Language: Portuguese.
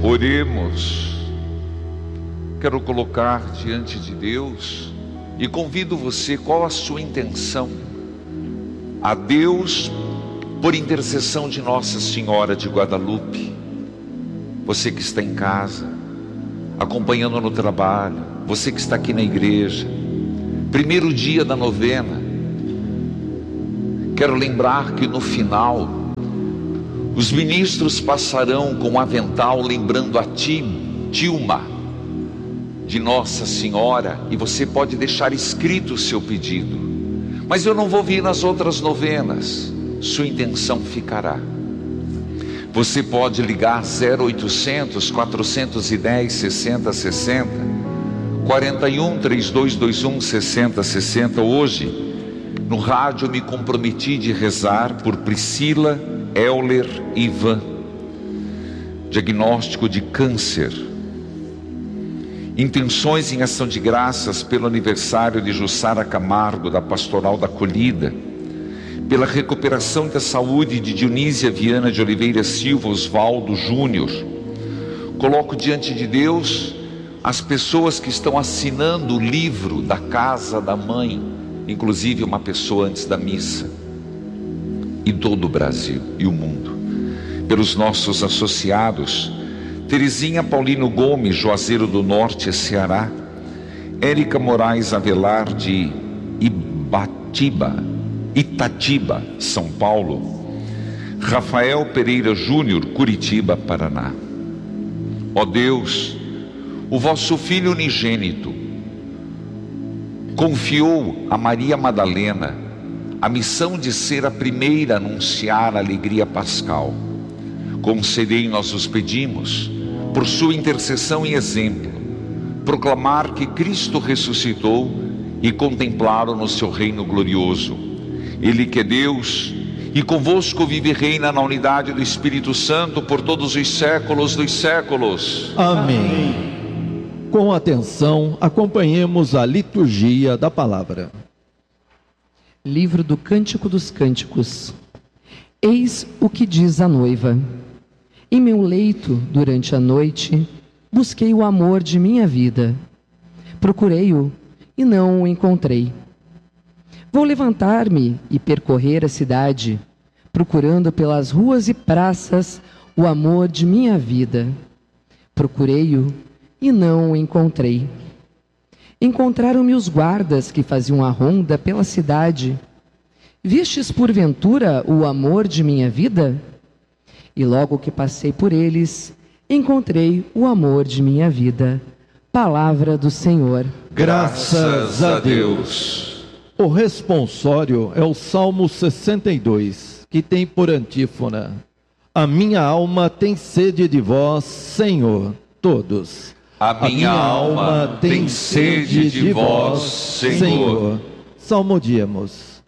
Oremos. Quero colocar diante de Deus e convido você, qual a sua intenção? A Deus, por intercessão de Nossa Senhora de Guadalupe. Você que está em casa, acompanhando no trabalho, você que está aqui na igreja, primeiro dia da novena. Quero lembrar que no final, os ministros passarão com um avental lembrando a Tilma de Nossa Senhora, e você pode deixar escrito o seu pedido. Mas eu não vou vir nas outras novenas. Sua intenção ficará. Você pode ligar 0800 410 6060, 41 3221 6060. Hoje, no rádio, eu me comprometi de rezar por Priscila, Euler e Ivan, diagnóstico de câncer. Intenções em ação de graças pelo aniversário de Jussara Camargo, da Pastoral da Acolhida, pela recuperação da saúde de Dionísia Viana de Oliveira Silva Osvaldo Júnior. Coloco diante de Deus as pessoas que estão assinando o livro da Casa da Mãe, inclusive uma pessoa antes da missa, e todo o Brasil e o mundo. Pelos nossos associados, Terezinha Paulino Gomes, Juazeiro do Norte, Ceará, Érica Moraes Avelar de Itatiba, São Paulo, Rafael Pereira Júnior, Curitiba, Paraná. Ó Deus, o vosso Filho unigênito confiou a Maria Madalena a missão de ser a primeira a anunciar a alegria pascal. Concedei, nós os pedimos, por sua intercessão e exemplo, proclamar que Cristo ressuscitou e contemplaram no seu reino glorioso. Ele que é Deus e convosco vive e reina na unidade do Espírito Santo por todos os séculos dos séculos. Amém. Com atenção, acompanhemos a liturgia da palavra. Livro do Cântico dos Cânticos. Eis o que diz a noiva: em meu leito, durante a noite, busquei o amor de minha vida. Procurei-o e não o encontrei. Vou levantar-me e percorrer a cidade, procurando pelas ruas e praças o amor de minha vida. Procurei-o e não o encontrei. Encontraram-me os guardas que faziam a ronda pela cidade. Vistes porventura o amor de minha vida? E logo que passei por eles, encontrei o amor de minha vida. Palavra do Senhor. Graças a Deus. O responsório é o Salmo 62, que tem por antífona: a minha alma tem sede de vós, Senhor. Todos. A minha alma tem sede de vós, Senhor. Salmodiemos.